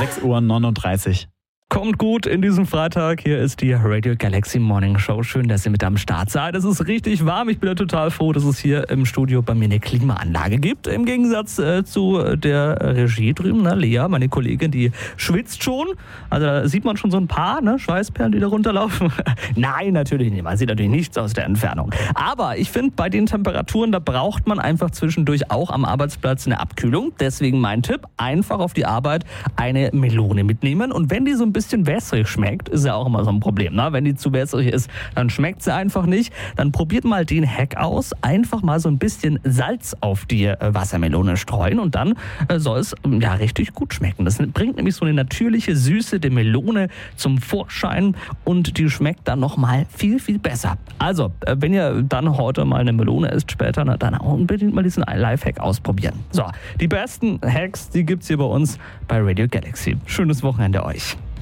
6:39 Uhr. Kommt gut in diesem Freitag. Hier ist die Radio Galaxy Morning Show. Schön, dass ihr mit am Start seid. Es ist richtig warm. Ich bin ja total froh, dass es hier im Studio bei mir eine Klimaanlage gibt. Im Gegensatz zu der Regie drüben. Lea, meine Kollegin, die schwitzt schon. Also da sieht man schon so ein paar Schweißperlen, die da runterlaufen. Nein, natürlich nicht. Man sieht natürlich nichts aus der Entfernung. Aber ich finde, bei den Temperaturen, da braucht man einfach zwischendurch auch am Arbeitsplatz eine Abkühlung. Deswegen mein Tipp, einfach auf die Arbeit eine Melone mitnehmen. Und wenn die so ein bisschen wässrig schmeckt, ist ja auch immer so ein Problem. Wenn die zu wässrig ist, dann schmeckt sie einfach nicht. Dann probiert mal den Hack aus. Einfach mal so ein bisschen Salz auf die Wassermelone streuen und dann soll es richtig gut schmecken. Das bringt nämlich so eine natürliche Süße der Melone zum Vorschein und die schmeckt dann nochmal viel, viel besser. Also, wenn ihr dann heute mal eine Melone isst später, dann unbedingt mal diesen Lifehack ausprobieren. So, die besten Hacks, die gibt's hier bei uns bei Radio Galaxy. Schönes Wochenende euch.